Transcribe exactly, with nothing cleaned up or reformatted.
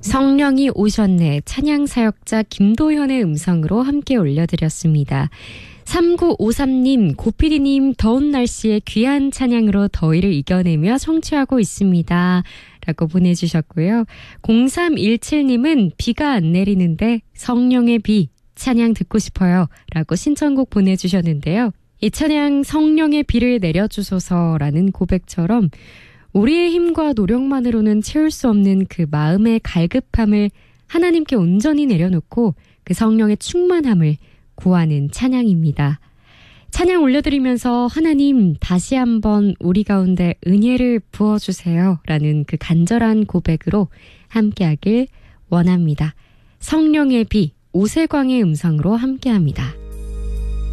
성령이 오셨네 찬양 사역자 김도현의 음성으로 함께 올려드렸습니다. 삼구오삼 님, 고피디님 더운 날씨에 귀한 찬양으로 더위를 이겨내며 청취하고 있습니다. 라고 보내주셨고요. 공삼일칠 님은 비가 안 내리는데 성령의 비 찬양 듣고 싶어요. 라고 신청곡 보내주셨는데요. 이 찬양 성령의 비를 내려주소서라는 고백처럼 우리의 힘과 노력만으로는 채울 수 없는 그 마음의 갈급함을 하나님께 온전히 내려놓고 그 성령의 충만함을 구하는 찬양입니다. 찬양 올려드리면서 하나님 다시 한번 우리 가운데 은혜를 부어주세요 라는 그 간절한 고백으로 함께하길 원합니다. 성령의 비 오세광의 음성으로 함께합니다.